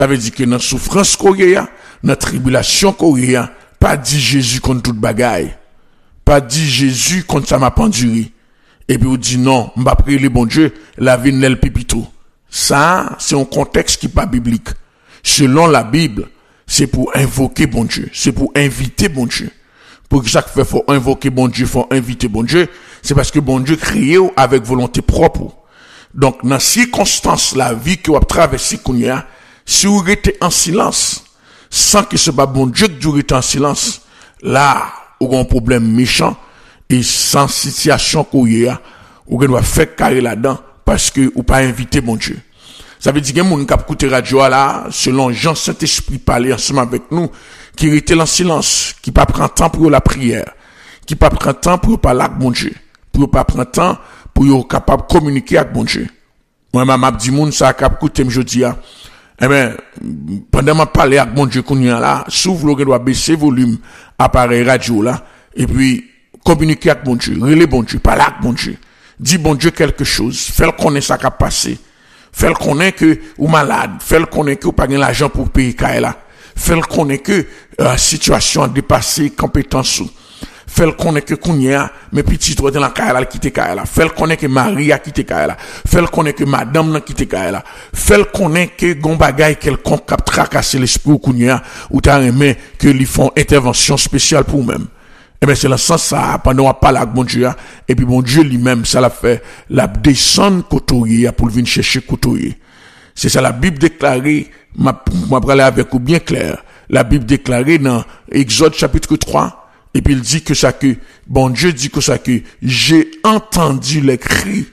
Ça veut dire que dans souffrance coréen, dans tribulation coréen, pas dit Jésus contre toute bagaille. Pas dit Jésus contre ça m'a penduri. Et puis on dit non, m'pa prier le bon Dieu, la vie n'est le pipito. Ça, c'est un contexte qui pas biblique. Selon la Bible, c'est pour invoquer bon Dieu, c'est pour inviter bon Dieu. Pour que ça fait faut invoquer bon Dieu, faut inviter bon Dieu, c'est parce que bon Dieu créé avec volonté propre. Donc dans circonstance la vie que vous traversez kounya, si vous restez en silence sans que ce soit bon Dieu que vous restez en silence, là, vous avez un problème méchant et sans situation kouya, vous doit faire carré là-dedans parce que vous pas invité bon Dieu. Ça veut dire que moun k'ap koute radio là, selon Jean Saint-Esprit parler ensemble avec nous, qui rete en silence, qui pas prend temps pour la prière, qui pas prend temps pour parler avec bon Dieu, pour pas prendre temps pour être capable de communiquer avec bon Dieu. Moi m'a dit moun ça k'ap koute jodi a. Eh ben pendant m'a parler avec bon Dieu kounya là, s'ouvre le doit baisser volume appareil radio là et puis communiquer avec bon Dieu, relé bon Dieu, parler avec bon Dieu. Dis bon Dieu quelque chose, fais connaître ça qu'a passé. Fais connaître que ou malade, fais connaître que ou pas gain l'argent pour payer là. Fais connaître que la situation a dépassé compétence ou. Fais connaître que kounya mes petits doigts dans la caille quitter caille là. Fais connaître que Marie a quitté caille là. Fais connaître que madame n'a quitté caille là. Fais connaître que gon bagay quelconque cap tracasser l'esprit kounya ou t'a aimé que lui font intervention spéciale pour même. Eh bien, c'est le sens ça, pendant on parle avec bon Dieu, et puis bon Dieu lui-même, ça l'a fait, la descendre côtoyer, pour venir chercher côtoyer. C'est ça, la Bible déclarée, m'a parlé avec vous bien clair. La Bible déclarée dans Exode chapitre 3, et puis il dit que ça que, bon Dieu dit que ça que, j'ai entendu les cris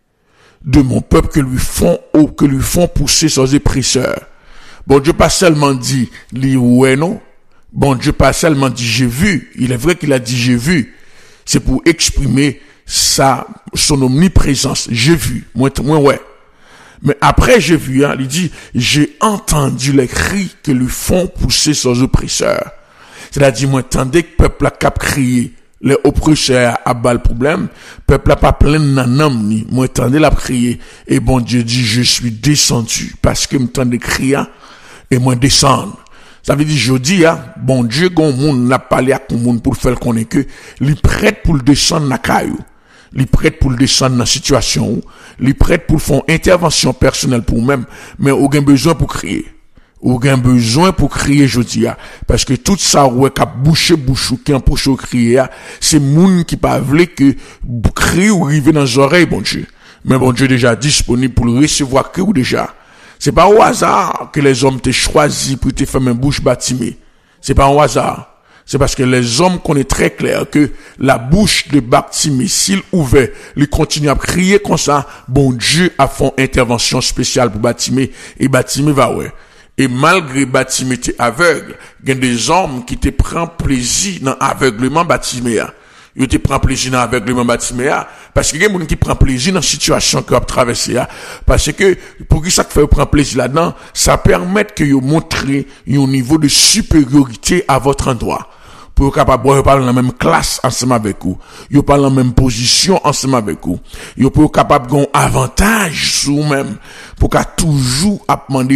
de mon peuple que lui font pousser ses oppresseurs. Bon Dieu pas seulement dit, ouais non, bon Dieu pas seulement dit j'ai vu, il est vrai qu'il a dit j'ai vu, c'est pour exprimer son omniprésence, j'ai vu, moi ouais. Mais après j'ai vu, il dit j'ai entendu les cris que lui font pousser ses oppresseurs. C'est-à-dire moi entendez que peuple a cap crier, les oppresseurs a bas le problème, peuple a pas plein nanam ni, moi entendez la crier et bon Dieu dit je suis descendu parce que m'entendez crier et moi descendre. Ça veut dire, jodi, bon Dieu, gon moun n'a parlé à moun pour faire connaître que, li prête pour le descendre na caillou. Li prête pour le descendre dans situation, li prête pour faire intervention personnelle pour même, mais aucun besoin pour crier. Aucun besoin pour crier, jodi, parce que tout ça, ouais, qu'a bouché bouchou, qui empêche de crier, c'est moun qui pas vle que, crier ou rive dans les oreilles, bon Dieu. Mais bon Dieu déjà disponible pour le recevoir cri ou déjà. C'est pas au hasard que les hommes t'ont choisi pour te faire une bouche bâtimée. C'est pas au hasard. C'est parce que les hommes connaissent très clair que la bouche de Bartimée, s'il ouvert, il continue à crier comme ça, bon Dieu a fait une intervention spéciale pour Bartimée, et Bartimée va ouais. Et malgré Bartimée était aveugle, il y a des hommes qui te prennent plaisir dans l'aveuglement Bartimée. Yo te prend plaisir dans aveuglement Bartimée parce que il y a des gens qui prend plaisir dans situation que vous traversé parce que pour qui ça fait prendre plaisir là-dedans, ça permet que vous montrer un niveau de supériorité à votre endroit. Pour capable de parler dans la même classe ensemble avec vous, vous parlez dans la même position ensemble avec vous, vous pouvez capable d'avoir un avantage sur vous-même pour qu'à toujours demander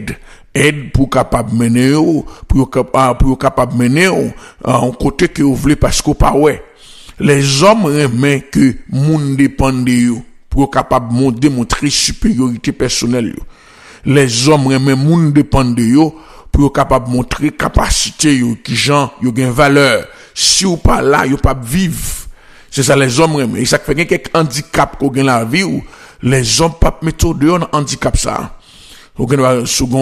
aide pour capable mener pour capable mener en côté que vous voulez parce que pas ouais. Les hommes aiment que moun dépend de yo pour capable démontrer supériorité personnelle yo. Les hommes aiment moun dépend de yo pour capable montrer capacité yo qui gens yo gain valeur. Si ou pas là, yo pas vivre. C'est ça les hommes aiment. Et ça fait quelques handicap qu'on gagne la vie ou les hommes pas mettre dehors dans handicap ça. On gagne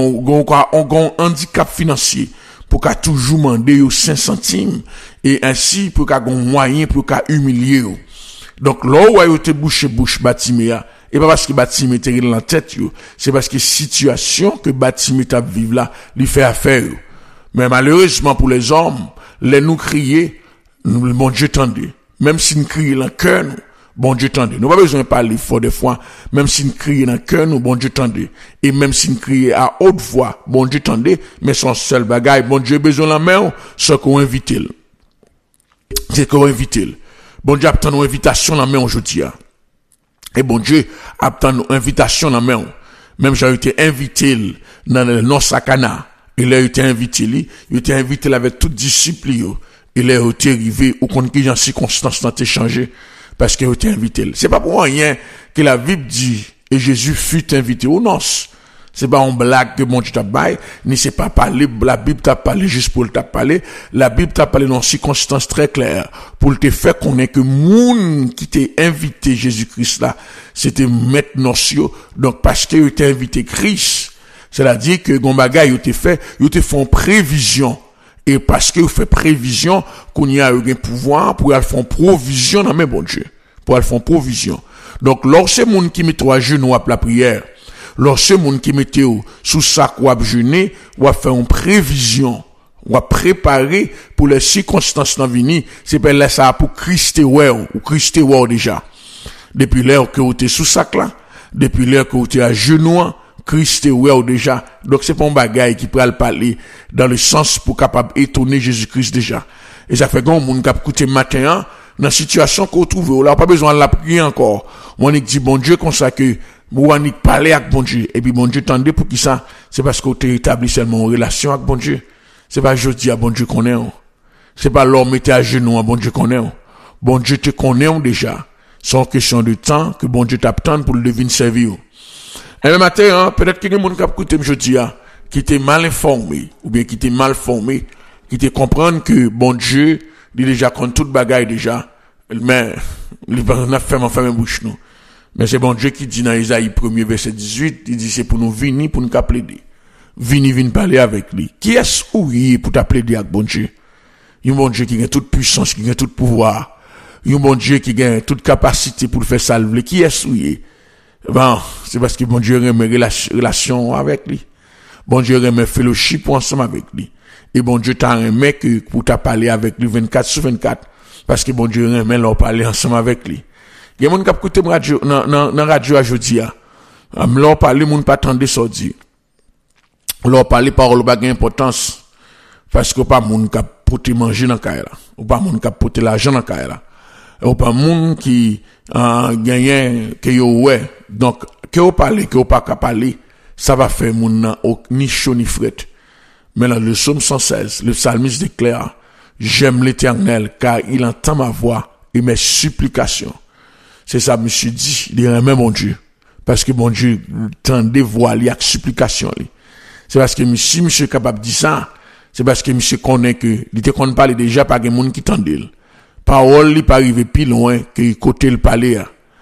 un handicap financier pour qu'à toujours demander 5 centimes et ainsi pour qu'à gon moyen pour qu'à humilier. Donc là où yo te bouche Bartimée et pas parce que Bartimée était dans la tête yo, c'est parce que situation que Bartimée t'a vivre là, lui fait affaire. Mais malheureusement pour les hommes, les nous crier, nous bon Dieu tendez. Même si nous crier dans le cœur nous, bon Dieu tendez. Nous pas besoin de parler fort des fois, même si nous crier dans le cœur nous, bon Dieu tendez. Et même si nous crier à haute voix, bon Dieu tendez, mais son seul bagaille, bon Dieu besoin la main, ce qu'on invite. C'est qu'on invite. Bon Dieu attend une invitation la main aujourd'hui. Et bon Dieu attend une invitation la main. Même j'ai été invité dans le non-sakana. Il a été invité, il a été invité avec tout disciple, il a été arrivé au compte qu'il y a une circonstance dans changé parce qu'il a été invité. C'est pas pour rien que la Bible dit, et Jésus fut invité aux noces. C'est pas une blague que mon Dieu t'a baillé, ni c'est pas parler, la Bible t'a parlé juste pour t'a parler, la Bible t'a parlé dans une circonstance très claire, pour te faire connaître que moun qui t'est invité Jésus-Christ là, c'était maître nocio, donc parce qu'il était invité Christ, c'est-à-dire que Gombaga, il te fait une prévision, et parce qu'il fait prévision, qu'on y a eu un pouvoir pour aller faire provision dans mes bon Dieu, pour aller faire provision. Donc, lorsque moun qui met trois genoux à la prière, lorsque moun qui mette sous sac ou à jeûner, ou à faire une prévision, ou à préparer pour les circonstances dans venir, c'est pas là ça pour Christ ou Christ déjà. Depuis l'heure que vous êtes sous sac là, depuis l'heure que vous êtes à genoux, Christ déjà. Donc c'est pas un bagage qui peut le parler dans le sens pour capable étonner Jésus-Christ déjà. Et ça fait qu'on moun cap écouter matin, dans la situation qu'on trouve, on n'a pas besoin de la prier encore. On dit bon Dieu comme ça que on parler avec bon Dieu et puis bon Dieu tendait pour qui ça, c'est parce qu'on t'a établi seulement une relation avec bon Dieu. C'est pas je dis à bon Dieu connaît. C'est pas l'homme était à genoux à bon Dieu connaît. Bon Dieu te connaît déjà. C'est une question de temps que bon Dieu t'attend pour le deviner servir. Et le matin, peut-être qu'il y a des gens qui écoutent je dis qui étaient mal informés ou bien qui étaient mal formés, qui te comprennent que bon Dieu il déjà compte toute bagaille déjà, mais il n'a fait ma bouche non. Mais c'est bon Dieu qui dit dans Isaïe 1er verset 18, il dit c'est pour nous venir pour nous plaider. Venir parler avec lui. Qui est-ce ou est pour t'applaider avec bon Dieu? Un bon Dieu qui a toute puissance, qui a tout pouvoir. Un bon Dieu qui a toute capacité pour le faire salver. Qui est-ce ou est? Bon, c'est parce que bon Dieu remet relation avec lui. Bon Dieu remet fellowship ensemble avec lui. Et bon Dieu t'a remis que pour t'a parler avec lui 24/24. Parce que bon Dieu remet leur parler ensemble avec lui. Il y a des gens qui écoutent radio, dans radio aujourd'hui. Leur parler, moun pas attendre ça dit. Leur parler parole pas d'importance. Parce que pas moun qui porter manger dans caille là. Ou pas moun qui porter l'argent dans caille là. Ou pas moun qui gagne que yo ouais. Donc que vous parlez, que vous pas parler, ça va faire moun ni chaud ni fret. Mais dans le psaume 116, le psalmiste déclare, j'aime l'Éternel car il entend ma voix et mes supplications. C'est ça, monsieur dit, il remet mon Dieu. Parce que mon Dieu tendait voix, il y a supplication. C'est parce que monsieur est capable de dire ça, c'est parce que monsieur connaît que, il te connaît parler déjà par des gens qui tendent. Parole, il pas arriver plus loin que côté le parler.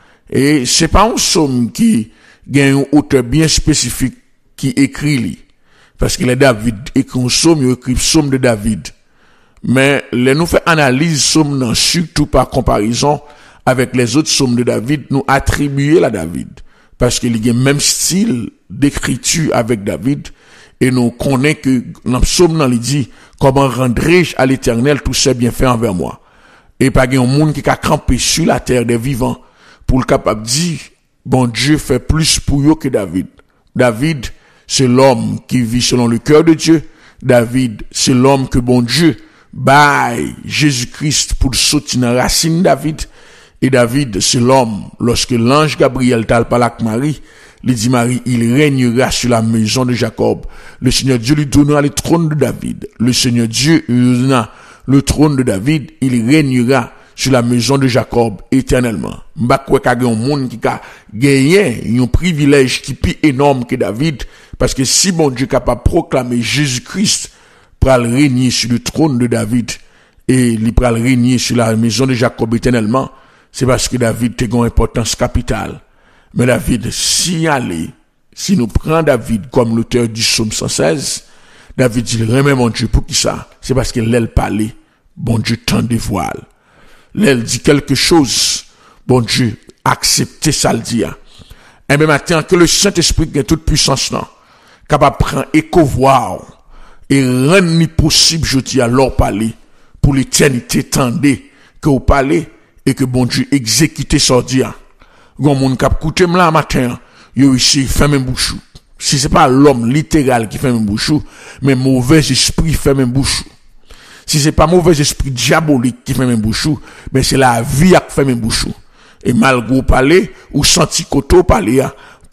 Et c'est pas un psaume qui gagne une auteur bien spécifique qui écrit lui. Parce que les David écrit un psaume, il écrit psaume de David. Mais, les nous fait analyse psaume, surtout par comparaison, avec les autres psaumes de David, nous attribuer la David. Parce qu'il y a le même style d'écriture avec David. Et nous connaissons que dans le psaume, il dit, comment rendrai-je à l'Éternel tous ses bienfaits envers moi? Et pas qu'il y a un monde qui a campé sur la terre des vivants pour le capable de dire, bon Dieu fait plus pour eux que David. David, c'est l'homme qui vit selon le cœur de Dieu. David, c'est l'homme que bon Dieu baille Jésus-Christ pour sauter dans la racine David. Et David, c'est l'homme, lorsque l'ange Gabriel t'a parlé avec Marie, il dit Marie, il régnera sur la maison de Jacob. Le Seigneur Dieu lui donnera le trône de David. Le Seigneur Dieu lui donnera le trône de David. Il régnera sur la maison de Jacob éternellement. M'bakwe ka gen monde qui a gagné un privilège qui plus énorme que David, parce que si bon Dieu capable de proclamer Jésus-Christ pour régner sur le trône de David, et il pour régner sur la maison de Jacob éternellement, c'est parce que David a une importance capitale. Mais David, si nous prenons David comme l'auteur du psaume 116, David dit, remet mon Dieu pour qui ça? C'est parce que l'aile parlait, bon Dieu tend des voiles. L'aile dit quelque chose, bon Dieu, acceptez ça le dire. Et bien maintenant, que le Saint-Esprit qui a toute puissance là, capable de prendre éco-voir, et rendre possible, je dis, à leur parler, pour l'éternité, tendez, que vous parlez, et que bon Dieu exécute ça dire. Gon moun k'ap koute m'la matin, yo ici fait même bouchou. Si c'est pas l'homme littéral qui fait même bouchou, mais mauvais esprit fait même bouchou. Si c'est pas mauvais esprit diabolique qui fait même bouchou, mais c'est la vie qui fait même bouchou. Et malgré parler ou senti koto parler,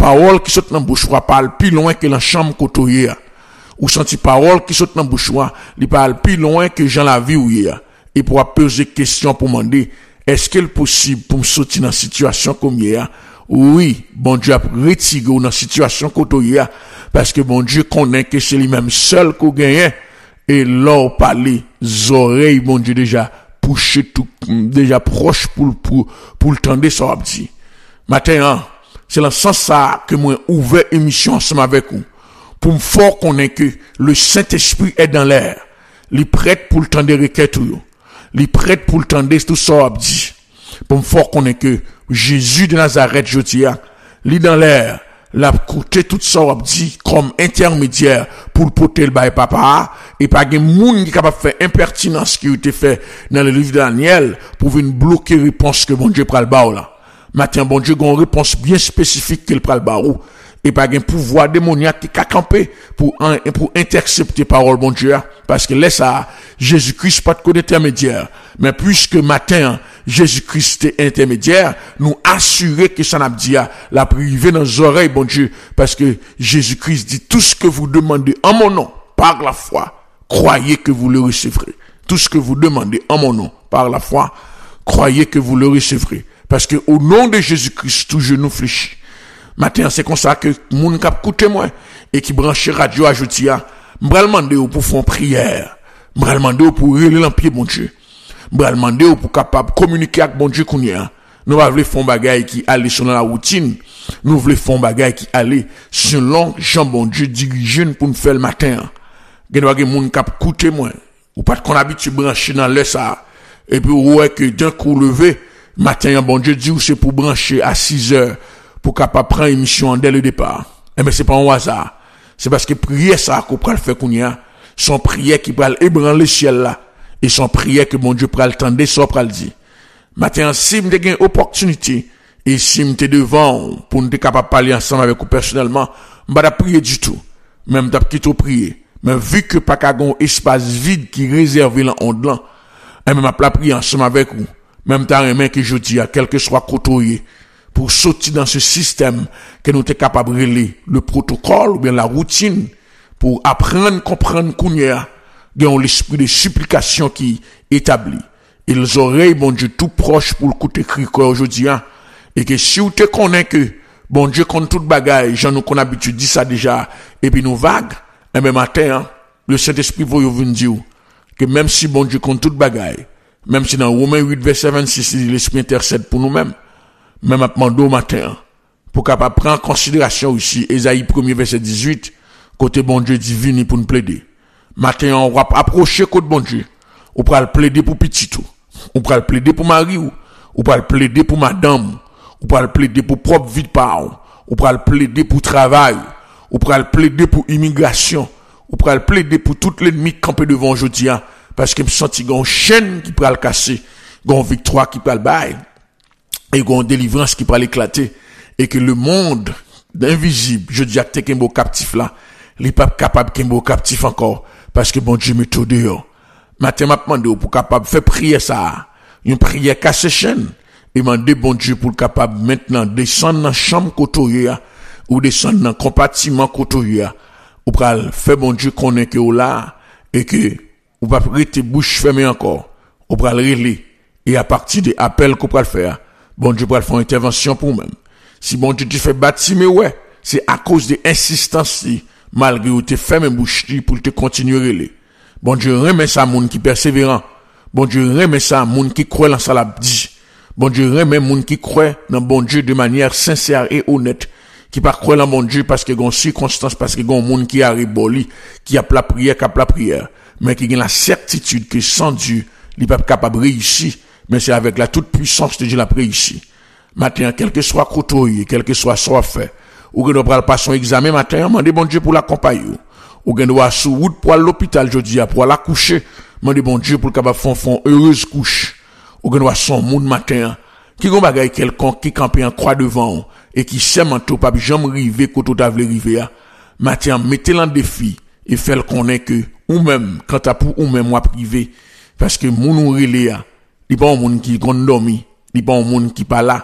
parole qui saute dans bouche parle plus loin que la chambre côtoyée. Ou senti parole qui saute dans bouche il parle plus loin que Jean la vie ou hier. Et pour poser question pour demander est-ce qu'il est possible pour me sortir dans situation comme hier? Oui, bon Dieu a retiré dans situation côtoyée parce que bon Dieu connaît que c'est lui-même seul qu'on gagne et l'or parler oreilles bon Dieu déjà poussé tout déjà proche pour le tendre ça dit. Matin c'est dans ce sens ça que moi ouvert émission ensemble avec vous pour me faire connaître que le Saint-Esprit est dans l'air. Il est prêt pour le tendre requête tout. Il est prêt pour le tendre tout ça dit. Pour me faire connaître que Jésus de Nazareth je dis il est dans l'air. L'a coûté tout ça dit comme intermédiaire pour le porter le bail papa et pas de monde qui capable faire impertinence qui a été fait dans le livre de Daniel pour venir bloquer réponse que bon Dieu pral ba là. Matin bon Dieu a une réponse bien spécifique qu'il pral ba et pas de pouvoir démoniaque qui a campé pour intercepter parole bon Dieu parce que là ça Jésus-Christ pas de code intermédiaire mais puisque matin Jésus-Christ est intermédiaire, nous assurer que ça n'a dit la privé dans les oreilles, bon Dieu, parce que Jésus-Christ dit tout ce que vous demandez en mon nom, par la foi, croyez que vous le recevrez. Tout ce que vous demandez en mon nom, par la foi, croyez que vous le recevrez. Parce que au nom de Jésus-Christ, tout genou fléchit. Matin, c'est comme ça que moun k'ap koute moi et qui branche radio à Joutia, m'bral demander pour faire prière, m'bral demander pour relayer l'empire, bon Dieu. M'bral demander pour capable communiquer avec bon Dieu kounya. Nous va vle font bagaille qui aller selon la routine. Nous voulons font bagaille qui aller selon Jean bon Dieu dirige pour nous faire le matin. Gen wage moun k'ap koute moi ou pas qu'on habitude brancher dans le ça et puis ouais que d'un coup levé matin bon Dieu dit ou c'est pour brancher à 6h pour capable prendre émission dès le départ. Et mais c'est pas un hasard. C'est parce que prière ça qu'on pral faire kounya, son prière qui pral ébranler le ciel là. Et son prière que mon Dieu pral tendre, ça pral dit. Matin, si m'te gen opportunité, et si m'te devant, pour nous capable parler ensemble avec vous personnellement, m'ba prier du tout. Même t'as quitté prier. Mais vu que pas qu'à gon espace vide qui réservé là onde là, et même m'a prier ensemble avec vous. Même t'as un que je dis à quel que soit côtoyé, pour sortir dans ce système que nous t'es capable de relayer le protocole ou bien la routine, pour apprendre, comprendre kounya, ont l'esprit de supplication qui établi. Et les oreilles, bon Dieu, tout proche pour le coup de cri aujourd'hui, et que si vous te connaissez que, bon Dieu, contre toute bagaille, j'en nous qu'on habitude dit ça déjà, et puis nous vagues, et même matin, le Saint-Esprit va vous dire, que même si bon Dieu contre toute bagaille, même si dans Romains 8, verset 26, l'Esprit intercède pour nous-mêmes, même à demander au matin, pour capable prendre en considération aussi, Ésaïe 1er, verset 18, côté bon Dieu divin pour nous plaider. Matin, on va approcher côté bon Dieu. On va le plaider pour petit tout. On va le plaider pour mari ou. On va le plaider pour madame. On va le plaider pour propre vie de parents. On va le plaider pour travail. On va le plaider pour immigration. On va le plaider pour toute l'ennemi campé devant aujourd'hui. Parce que me senti une chaîne qui peut le casser. Une victoire qui peut le bailler. Et une délivrance qui peut l'éclater. Et que le monde invisible, je dis à t'es qu'un beau captif là. Il n'est pas capable qu'un beau captif encore. Parce que bon Dieu me tout dehors. Matin m'a demandé pour capable faire prier ça. Une prière casse chaîne. Et m'a demandé bon Dieu pour capable maintenant descendre dans chambre côtoyée ou descendre dans compartiment côtoyée. Ou pral faire bon Dieu connaît que ou là et que ou pas rester bouche fermée encore. Ou pral relayer et à partir des appels qu'on pral faire, bon Dieu pral faire une intervention pour même. Si bon Dieu te fait bâtir mais ouais, c'est à cause de insistance malgré ou te ferme bouche pour te continuer relayer. Bon Dieu remet ça moun qui persévérant. Bon Dieu remet ça moun qui croit dans ça l'a dit. Bon Dieu remet moun qui croit dans bon Dieu de manière sincère et honnête. Qui pas croire dans bon Dieu parce que gon circonstance, parce que gon moun qui arrive boli, qui a la prière, mais qui a la certitude que sans Dieu, il pas capable de réussir, mais c'est avec la toute puissance de Dieu la réussir. Matin, quel que soit côtoyé, quel que soit soit fait, ou que nous pral passer son examen matin, demandez bon Dieu pour l'accompagner. Ou que nous va sous route pour l'hôpital aujourd'hui pour la coucher, demandez bon Dieu pour capable faire heureuse couche. Ou que nous va son monde matin qui gon bagay quelqu'un qui campe en croix devant et qui sait manteau pas jamais river côté ta vle river. Matin mettez en défi et fait connaître que ou même quand t'as pour ou même moi privé parce que moun ou relé a, il pas un monde qui gon dormi, il pas un monde qui pas là,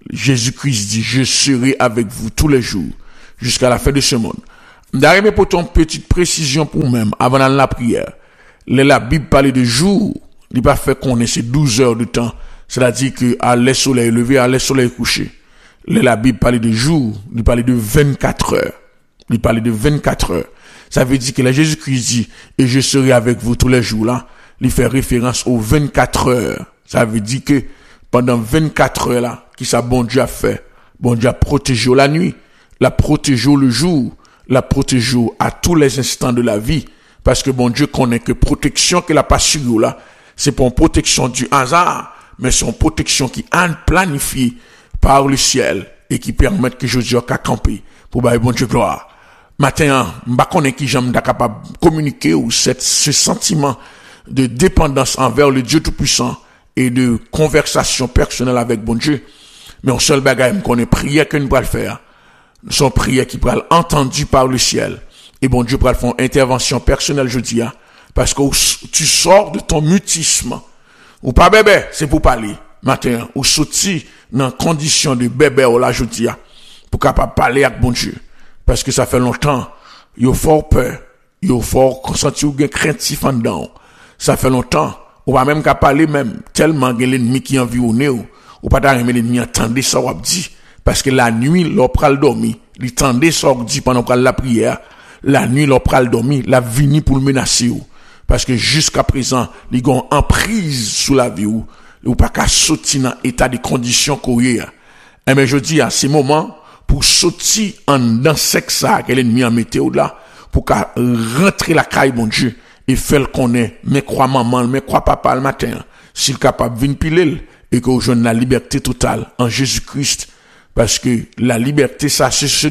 Jésus-Christ dit, je serai avec vous tous les jours, jusqu'à la fin de ce monde. D'arriver pour ton petite précision pour même, avant la prière. La Bible parle de jour, il n'a pas fait qu'on ait ces 12 heures de temps. C'est-à-dire que, à le soleil levé, à le soleil couché. La Bible parle de jour, il parle de 24 heures. Il parle de 24 heures. Ça veut dire que là, Jésus-Christ dit, et je serai avec vous tous les jours là. Il fait référence aux 24 heures. Ça veut dire que, pendant 24 heures là, qui ça bon Dieu a fait? Bon Dieu a protégé la nuit, l'a protégé le jour, l'a protégé à tous les instants de la vie. Parce que bon Dieu connaît que protection qu'il a pas sur là, c'est pas une protection du hasard, mais c'est une protection qui est planifiée par le ciel et qui permet que Jésus a camper pour bailler bon Dieu gloire. Matin, m'ba connaît qui j'aime capable communiquer ou ce sentiment de dépendance envers le Dieu Tout-Puissant et de conversation personnelle avec bon Dieu. Mais on seul bagaille me connaît prière que nous pourrons le faire. Son prière qui pourra entendue par le ciel. Et bon Dieu pourra faire une intervention personnelle jeudi, parce que tu sors de ton mutisme. Ou pas bébé, c'est pour parler. Matin, ou sorti dans condition de bébé ou la jeudi, pour capable parler avec bon Dieu. Parce que ça fait longtemps, yo fort peur, yo fort consenti ou gen craintif en dedans. Ça fait longtemps, ou pas même qu'à parler même, tellement gen l'ennemi qui environne ou pas d'arriver l'ennemi entendre ça ou dit. Parce que la nuit, l'on pral dormi, l'entendait ça ou dit pendant qu'on la prière, la nuit, l'on pral dormi, la vini pour le menacer ou. Parce que jusqu'à présent, les gens en prise sous la vie ou pas qu'à sortir dans état de condition courrier. Et mais je dis à ces moments, pour sortir en dans sexe que l'ennemi en météo là, pour qu'à rentrer la caille bon Dieu, et faire le connaît, mais croit maman, mais croit papa le matin, s'il capable venir piler, et que jeune la liberté totale en Jésus-Christ, parce que la liberté, ça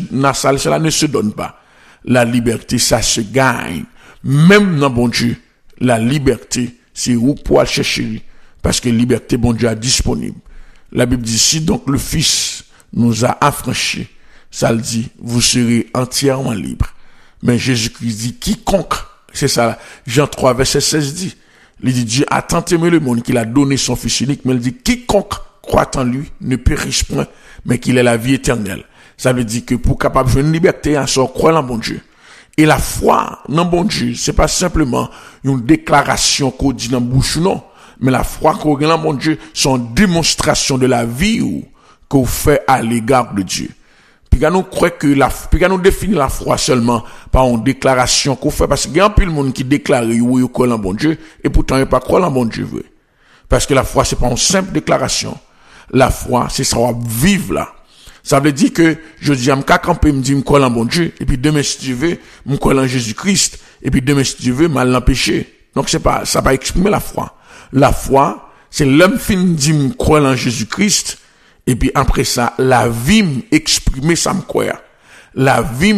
ne se donne pas. La liberté, ça se gagne. Même dans bon Dieu, la liberté, c'est où pour chercher, parce que liberté, bon Dieu, est disponible. La Bible dit ici, donc le Fils nous a affranchis. Ça le dit, vous serez entièrement libres. Mais Jésus-Christ dit, quiconque, c'est ça, Jean 3, verset 16 dit, il dit, Dieu a tant aimé le monde qu'il a donné son Fils unique, mais il dit, quiconque croit en lui ne périsse point, mais qu'il ait la vie éternelle. Ça veut dire que pour capable de jouer une liberté, on sort croire en bon Dieu. Et la foi dans bon Dieu, c'est pas simplement une déclaration qu'on dit dans bouche non, mais la foi qu'on a dans bon Dieu, c'est une démonstration de la vie qu'on fait à l'égard de Dieu. Puis quand nous croyons que puis quand nous définissons la foi seulement par une déclaration qu'on fait, parce qu'il y a un peu de monde qui déclare oui, croit en bon Dieu, et pourtant il pas croire en bon Dieu, vrai. Parce que la foi, c'est pas une simple déclaration. La foi, c'est ça, on va vivre là. Ça veut dire que, je dis, m'ka camper, me dit, m'croire en bon Dieu, et puis demain, si tu veux, m'croire en Jésus-Christ, et puis demain, si tu veux, mal l'empêcher. Donc c'est pas, ça va exprimer la foi. La foi, c'est l'homme fin dit, m'croire en Jésus-Christ, et puis après ça, la vie m'exprimer ça m'croire. La vie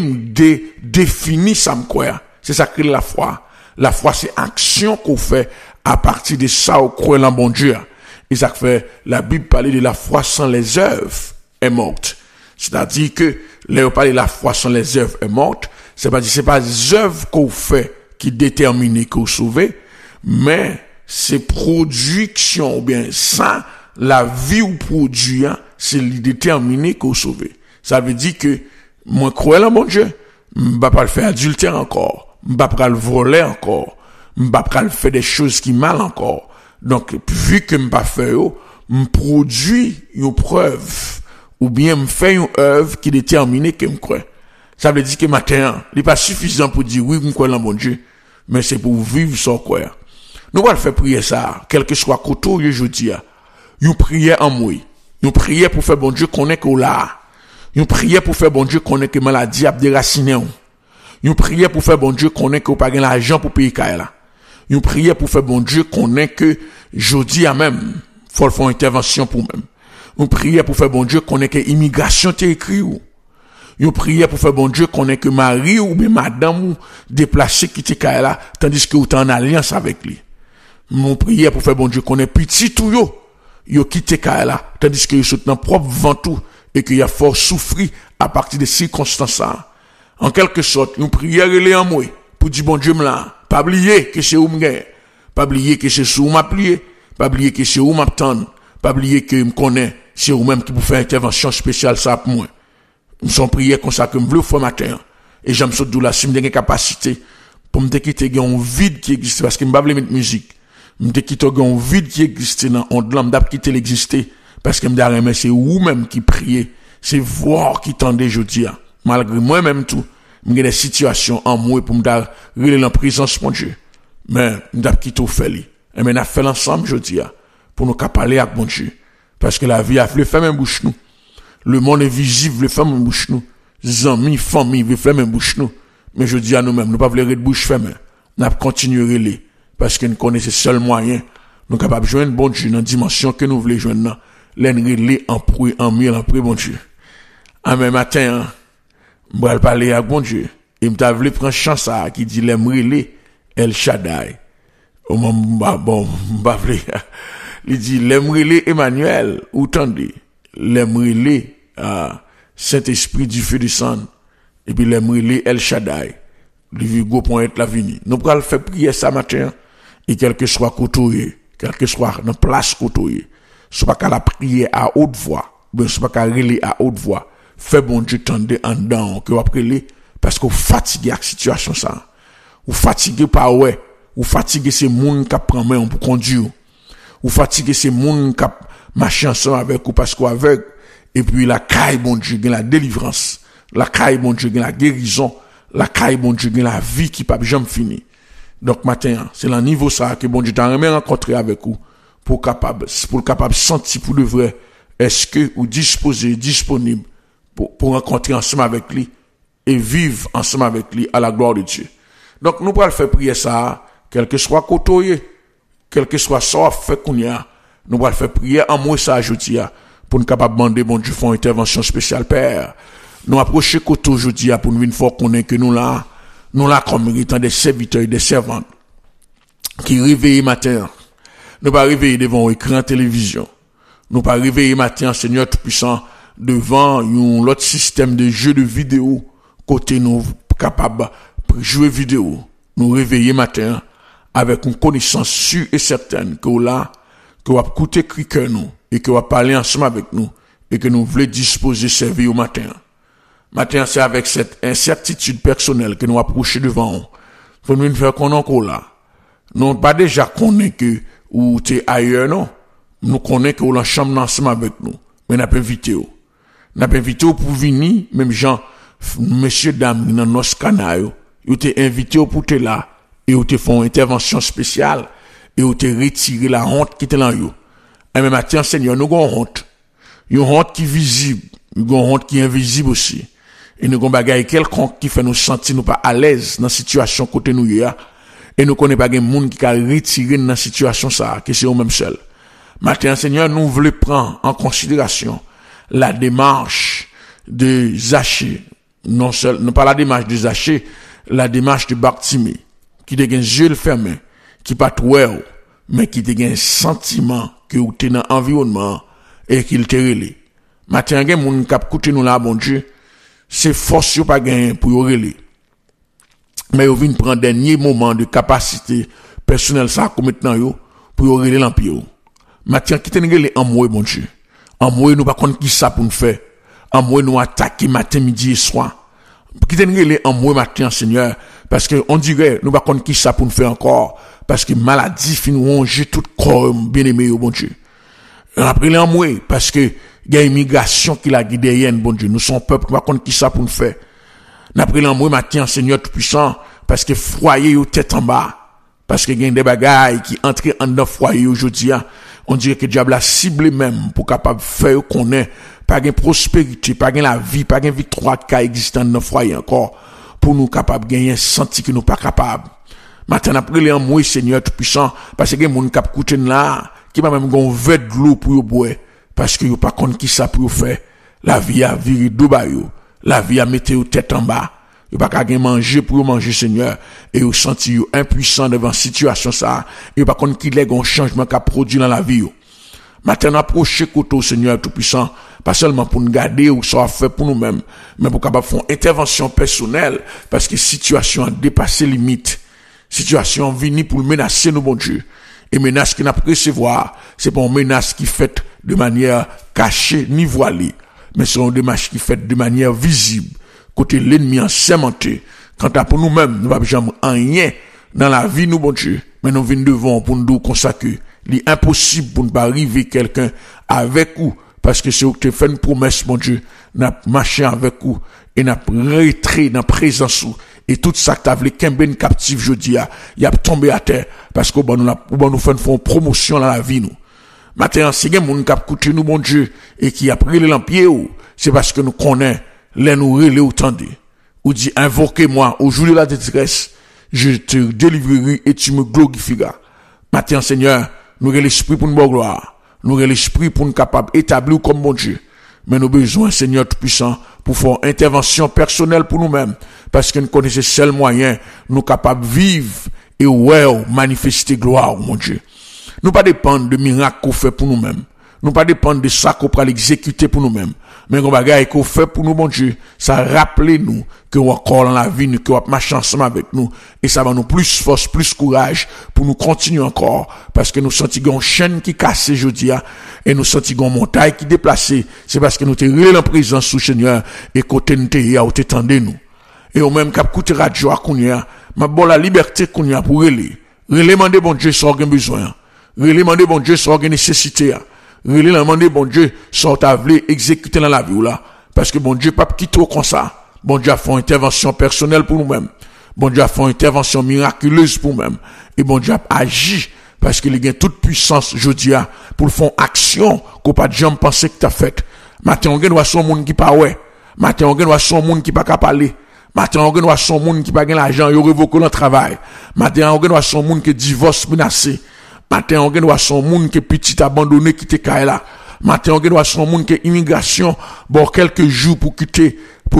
définit ça m'croire. C'est ça que la foi. La foi, c'est action qu'on fait à partir de ça, on croit en bon Dieu. Et ça fait, la Bible parle de la foi sans les œuvres est morte. C'est-à-dire que, là, on parle de la foi sans les œuvres est morte. C'est pas les œuvres qu'on fait qui déterminent qu'on sauve, mais c'est production, ou bien ça, la vie ou produit, c'est déterminé qu'on sauve. Ça veut dire que, moi, croire en mon Dieu, m'ba pas le faire adultère encore, m'ba pas le voler encore, m'ba pas le faire des choses qui mal encore. Donc, vu que m'ba fait m'produit une preuve, ou bien m'fait une œuvre qui détermine que m'croit. Ça veut dire que matin, il n'est pas suffisant pour dire oui, m'croit en mon Dieu, mais c'est pour vivre sans croire. Nous allons faire prier ça, quel que soit côté aujourd'hui. Une prière en moi. Une prière pour faire bon Dieu connaît que là. Une prière pour faire bon Dieu connaît que maladie a déraciné. Une prière pour faire bon Dieu connaît que pas gain l'argent pour payer là. Une prière pour faire bon Dieu connaît que jeudi à même faut faire une intervention pour même. Une prière pour faire bon Dieu connaît que immigration t'est écrit ou. Une prière pour faire bon Dieu connaît que mari ou bien madame ou déplacé qui t'est là tandis que vous êtes en alliance avec lui. Mon prière pour faire bon Dieu connaît petit tout yo quitté là tandis que yo sont dans propre ventou et que y a fort souffri à partir des circonstances ça. En quelque sorte, une prière elle est en moi pour dire bon Dieu là, pas oublier que c'est où m'gagne, pas oublier que c'est sous m'a plié, pas oublier que c'est où m'attendre, pas oublier que me connaît c'est vous-même qui vous faire intervention spéciale ça pour moi. Nous sommes priés comme ça que me voulons faire matin. Et j'aime surtout là, si me une capacité pour me quitter un vide qui existe, parce que me pas mettre musique. Me quitter un vide qui existe dans onde là, me quitter l'exister, parce que me mais c'est vous-même qui priez, c'est voir qui tendez jeudi. Malgré moi-même tout, me des situations en moi pour me relayer la présence mon Dieu. Mais me quitter fait li. Et mais n'a fait l'ensemble jeudi pour nous parler avec mon Dieu. Parce que la vie a fait même bouche nous. Le monde est visible, le fait même bouche nous. Amis, famille, le fait même bouche nous. Mais je dis à nous-mêmes, nous pas voulons de bouche fermée. Nous continuer les parce que nous connaissons le seul moyen. Nous sommes capables de joindre bon Dieu dans la dimension que nous voulons joindre. L'enrêler en prier, en miel, en prier bon Dieu. Un même matin, je vais parler avec bon Dieu. Et je voulais prendre chance à qui dit l'enrêler El Shaddai. Au moment, bon, il dit l'enrêler Emmanuel, ou tendez, l'enrêler Saint-Esprit du feu du sang. Et puis l'enrêler El Shaddai. Le vigo pour être la vini. Nous pourrons faire prier ça matin. Et quel que soit côtoyé, quel que soit dans place côtoyé, soit qu'à la prière à haute voix, ben soit qu'à relayer à haute voix, fait bon Dieu tendre en dedans, que vous appelez, parce que vous fatiguez avec la situation ça. Vous fatiguez pas ouais, vous fatiguez ces moun qui prend main pour conduire. Vous fatiguez ces moun qui marcher ensemble avec vous parce qu'on aveugle. Et puis la caille bon Dieu gagne la délivrance, la caille bon Dieu gagne la guérison, la caille bon Dieu gagne la vie qui pas jamais fini. Donc matin, c'est le niveau ça que bon Dieu t'a remis rencontré avec vous pour capable sentir pour de vrai est-ce que vous disposez disponible pour rencontrer ensemble avec lui et vivre ensemble avec lui à la gloire de Dieu. Donc nous pourrons faire prier ça quel que soit côtoyé, quel que soit ça fait qu'on y a, nous pourrons faire prier en moi ça ajouter pour nous capable demander bon Dieu faire une intervention spéciale Père. Nous approcher côté aujourd'hui pour nous une fois qu'on est que nous là comme étant des serviteurs et des servantes qui réveillent matin. Nous pas réveiller devant un écran télévision. Nous pas réveiller matin Seigneur tout-puissant devant un autre système de jeux de vidéo côté nous capable jouer vidéo. Nous réveiller matin avec une connaissance sûre et certaine que là que va écouter crier nous et que va parler ensemble avec nous et que nous voulons disposer servir au matin. Matin, c'est avec cette incertitude personnelle que nous approchons devant eux. Faut nous faire qu'on encore là. Nous pas déjà connaît que ou t'es ailleurs, non. Nous connaît que ou la chambre ensemble avec nous. Mais n'a pas invité ou. N'a pas invité ou pour venir, même gens, messieurs, dames, dans nos canaux, ou t'es invité ou pour te là, et ou te font intervention spéciale, et ou te retirer la honte qui te là, yo. Et même matin, Seigneur, nous avons honte. Une honte qui est visible, nous avons honte qui est invisible aussi. Et nous avons bagaille quelconque qui fait nous sentir nous pas à l'aise dans la situation côté nous ya. Et nous connaissons pas des monde qui a retiré dans la situation ça, que c'est eux même seul. Maintenant, Seigneur, nous voulons prendre en considération la démarche de Zachée. Non pas la démarche de Zachée, la démarche de Bartimée, qui a un yeux fermés, qui pas ouais, mais qui a un sentiment que vous êtes dans l'environnement et qu'il te relé. Maintenant, il y a des gens qui écoutent nous là, bon Dieu, c'est force pas gagner pour y relayer. Mais vous venez prendre dernier moment de capacité personnelle ça comme maintenant yo pour y relayer l'empire. Maintenant qui t'en relé en moi bon Dieu. En moi nous pas connait qui ça pour nous faire. En moi nous attaquer matin midi et soir. Qui t'en relé en moi matin Seigneur parce que on dirait nous pas connait qui ça pour nous faire encore parce que maladie fin ronger tout corps bien-aimé bon Dieu. Après en moi parce que il y a une immigration qui l'a guidé derrière, bon Dieu. Nous sommes peuple qui va connaître qui ça pour nous faire. N'après l'envoi matin, Seigneur tout-puissant, parce que foyer ou tête en bas, parce que il y a des bagailles qui entrent en dans foyer aujourd'hui, on dirait que le diable a ciblé même pour capable faire qu'on ait pas de prospérité, pas de la vie, pas de victoire qui existe dans foyer encore, pour nous capable gagner senti que nous pas capable. Maintenant, après l'envoi, Seigneur tout-puissant, parce que il y a des gens qui écoutent là, qui va même gon verre de l'eau pour boire. Parce que vous pas compte qui ça pour faire. La vie a viré Dubaï. La vie a mettre aux tête en bas. Vous pas qu'à manger pour manger Seigneur. Et vous senti impuissant devant situation ça. Et vous pas compte qu'il y a un changement qui a produit dans la vie. Maintenant, approchez côté Seigneur tout-puissant. Pas seulement pour nous garder ou ça fait pour nous-mêmes. Mais pour capable faire une intervention personnelle. Parce que situation a dépassé limite. Situation venue pour menacer nos bon Dieu. Et menace qui n'a pas recevoir, c'est pas une menace qui fait de manière cachée ni voilée, mais c'est une démarche qui fait de manière visible, côté l'ennemi en sémenté. Quant à pour nous-mêmes, nous ne pouvons jamais rien dans la vie, nous, bon Dieu, mais nous venons devant pour nous consacrer. Il est impossible pour ne pas arriver quelqu'un avec vous, parce que c'est où tu fais une promesse, mon Dieu, n'a marché avec vous, et n'a retrait dans présence vous. Et tout ça que t'as voulu qu'un ben captif, je dis, il a tombé à terre, parce que nous faisons une promotion dans la vie, nous. Maintenant, si quelqu'un qui a écouté nous, mon Dieu, et qui a pris les lampiers, c'est parce que nous connaissons, les nous relais autant ou dit, invoquez-moi au jour de la détresse, je te délivrerai et tu me glorifieras. Maintenant, Seigneur, nous avons l'esprit pour nous gloire. Nous avons l'esprit pour nous capables d'établir comme mon Dieu. Mais nous avons besoin, Seigneur Tout-Puissant, pour faire intervention personnelle pour nous-mêmes. Parce que nous connaissons le seul moyen, nous capables de vivre et manifester gloire, mon Dieu. Nous pas dépendre de miracles qu'on fait pour nous-mêmes. Nous pas dépendre de ça qu'on peut l'exécuter pour nous-mêmes. Mais qu'on bagaille qu'on fait pour nous, mon Dieu, ça rappelle nous que on encore dans la vie, que on marche ensemble avec nous. Et ça va nous plus force, plus courage pour nous continuer encore. Parce que nous sentons une chaîne qui casse aujourd'hui, et nous sentons une montagne qui déplace. C'est parce que nous te réel en présence sous Seigneur, et côté nous te tendez nous. Et au même cap côté radio à Kounia, ma bon la liberté Kounia pour relais. Relais demander bon Dieu sans aucun besoin. Relais demander bon Dieu sans aucune nécessité. Relais demander bon Dieu sans t'aveler exécuter dans la vie là. Parce que bon Dieu pas quitter comme ça. Bon Dieu a fait une intervention personnelle pour nous-mêmes. Bon Dieu a fait une intervention miraculeuse pour nous-mêmes. Et bon Dieu a agi parce qu'il a toute puissance, je dis, pour faire action qu'on pas de jamais penser que t'as fait. Matin, on doit son monde qui pas ouais. Matin, on doit son monde qui pas capable parler. Matin, on doit son monde qui pas gain l'argent, il révoque le travail. Matin, on doit son monde qui divorce menacé. Matin, on doit son monde qui petit abandonné qui te caille là. Matin, on doit son monde qui immigration, bon, quelques jours pour quitter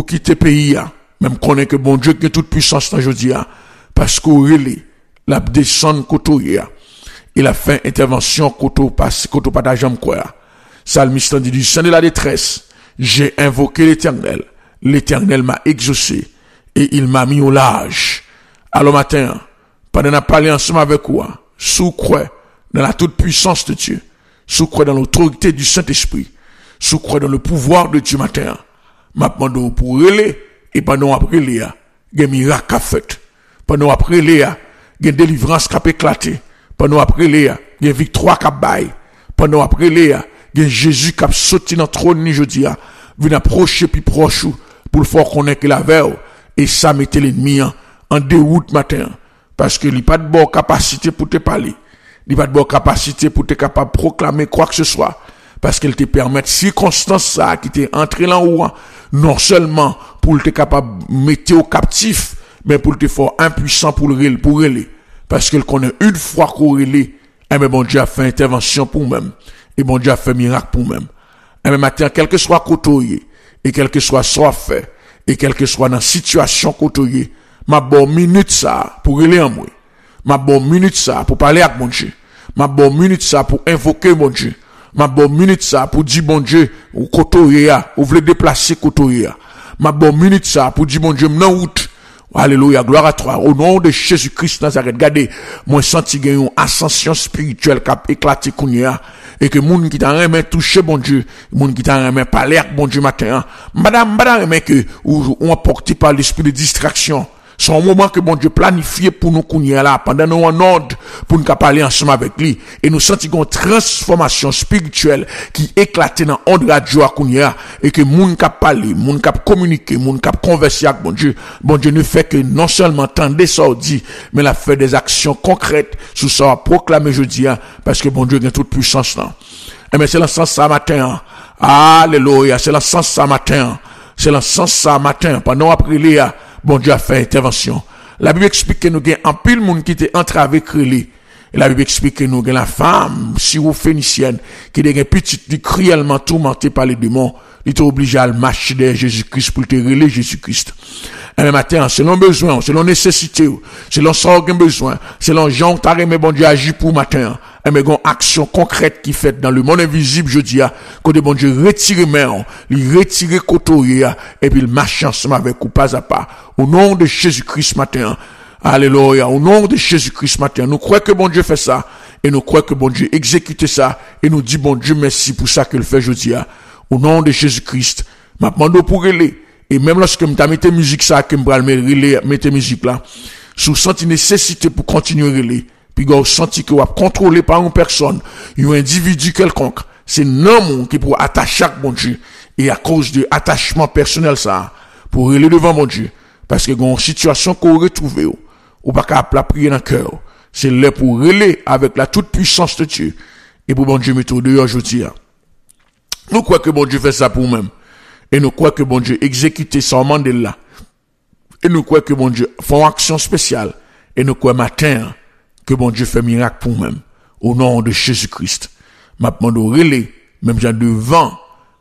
pays, même connaît que bon Dieu qui a toute puissance dans aujourd'hui, parce qu'au relais, la descend côté, il a fait intervention côté pas d'argent quoi. Salmiste dit du sein de la détresse, j'ai invoqué l'Éternel. L'Éternel m'a exaucé et il m'a mis au large. Alors matin, pendant qu'on a parlé ensemble avec quoi, sous croix dans la toute puissance de Dieu, sous croix dans l'autorité du Saint-Esprit, sous croix dans le pouvoir de Dieu matin, m'a demandé pour relais et pendant après les il y a des miracles fait. Pendant après les il y a des délivrances qui a éclaté. Pendant après les il y a des victoires qui a baillé. Pendant après les il y a des Jésus qui a sauté dans le trône ni jeudi a vient approcher puis proche pour le faire connaître que la veille et ça mettait l'ennemi en déroute matin parce que il pas de bonne capacité pour te parler. Il pas de bonne capacité pour te capable proclamer quoi que ce soit. Parce qu'elle te permet circonstance ça qui t'est entré là haut non seulement pour te capable mettre au captif mais pour te faire impuissant pour relais parce qu'elle connaît une fois qu'on relais et mais bon Dieu a fait intervention pour même et bon Dieu a fait miracle pour même et même matin quel que soit côtoyé et quel que soit fait et quel que soit dans situation côtoyé ma bonne minute ça pour relais en moi ma bonne minute ça pour parler avec mon Dieu ma bonne minute ça pour invoquer mon Dieu ma bonne minute ça pour dire bon Dieu ou kotoya ou voulez déplacer kotoya ma bonne minute ça pour dire bon Dieu m'nan route alléluia gloire à toi au nom de Jésus-Christ Nazareth regardez moi senti une ascension spirituelle qui a éclaté kounya et que moun qui t'a remet toucher bon Dieu moun qui t'a remet parler avec bon Dieu matin madame remet que ou emporté par l'esprit de distraction. C'est un moment que bon Dieu planifié pour nous kounya là pendant nous en ordre pour nous parler ensemble avec lui et nous sentons une transformation spirituelle qui éclate dans onde radio kounya et que moun k'ap parler, moun k'ap communiquer, moun k'ap converser avec bon Dieu ne fait que non seulement entendre ça dit mais la fait des actions concrètes sous ça proclamer jeudi parce que bon Dieu a toute puissance là. Et mais c'est le sens ça matin. Alléluia, c'est le sens ça matin. C'est le sens ça matin pendant après les bon Dieu a fait intervention. La Bible explique que nous avons un pile monde qui était entravé créé. Et la Bible explique que nous avons la femme syro-phénicienne qui était petite, cruellement tourmentée par les démons. Il était obligé à marcher derrière Jésus-Christ pour te relayer Jésus-Christ. Et le matin, selon besoin, selon nécessité, selon ça aucun besoin, selon gens t'as remis bon Dieu agit pour matin. Et mais une action concrète qui fait dans le monde invisible, je dis, que bon Dieu retire main, il retire côtoyer, et puis il marche ensemble avec vous pas à pas. Au nom de Jésus-Christ matin. Alléluia. Au nom de Jésus-Christ matin. Nous croyons que bon Dieu fait ça. et nous croyons que bon Dieu exécute ça, et nous dit bon Dieu merci pour ça que le fait aujourd'hui. Au nom de Jésus-Christ, m'a demandé pour relais, et même lorsque m'ta mette musique ça, que m'bral relais, mette musique là, sous senti nécessité pour continuer relais, puis vous senti que vous contrôlé par une personne, un individu quelconque, c'est non qui pour attacher bon Dieu, et à cause de attachement personnel ça, pour relais devant mon Dieu, parce que une situation qu'on retrouve, ou pas capable la prier dans le cœur, c'est là pour relais avec la toute puissance de Dieu, et pour bon Dieu mettre dehors aujourd'hui. Nous croyons que bon Dieu fait ça pour nous-mêmes, et nous croyons que bon Dieu exécute son mandat là, et nous croyons que bon Dieu fait une action spéciale, et nous croyons matin que bon Dieu fait miracle pour nous-mêmes, au nom de Jésus-Christ. M'a demandé au relais, même gens devant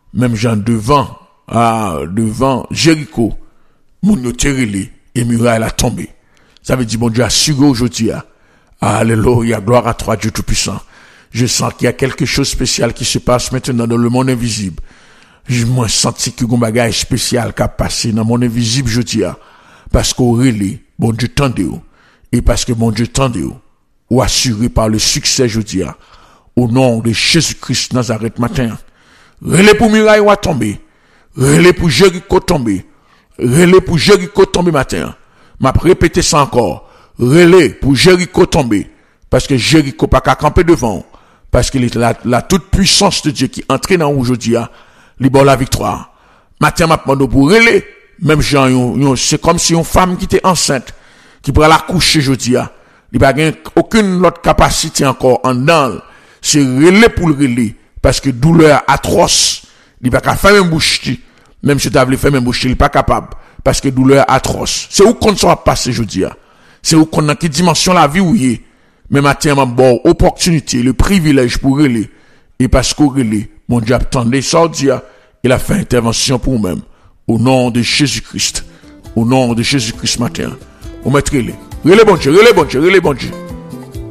Jéricho, mon yo relais, et muraille a tombé. Ça veut dire bon Dieu a assuré aujourd'hui. Alléluia, gloire à toi Dieu Tout-Puissant. Je sens qu'il y a quelque chose de spécial qui se passe maintenant dans le monde invisible. Je m'en senti que un bagage spécial qui a passé dans le monde invisible aujourd'hui. Parce qu'au relais, bon Dieu tendez ou. Et parce que bon Dieu tendez ou assuré par le succès aujourd'hui. Au nom de Jésus-Christ Nazareth matin. Relais pour muraille ou tomber. Relais pour Jéricho tomber. Relais pour Jéricho tomber matin. M'a répété ça encore. Relais pour Jéricho tomber. Parce que Jéricho pas qu'à camper devant. Parce que la toute puissance de Dieu qui entraîne dans aujourd'hui, libère la victoire. Matin, m'a demandé pour relais. Même gens, c'est comme si une femme qui était enceinte, qui pourrait l'accoucher aujourd'hui, il n'y a aucune autre capacité encore en dedans. C'est relais pour le relais. Parce que douleur atroce, il n'y a pas qu'à faire même bouche. Même si tu as voulu faire même bouche, il n'est pas capable. Parce que douleur atroce. C'est où qu'on soit passé aujourd'hui. C'est où qu'on a quelle dimension la vie où il est. Mais matin, m'a bon opportunité, le privilège pour relais. Et parce qu'au relais, mon Dieu attendait ça, il a fait intervention pour nous-mêmes. Au nom de Jésus-Christ. Au nom de Jésus-Christ matin. On met relais. Relais bon Dieu, relais bon Dieu, relais bon Dieu.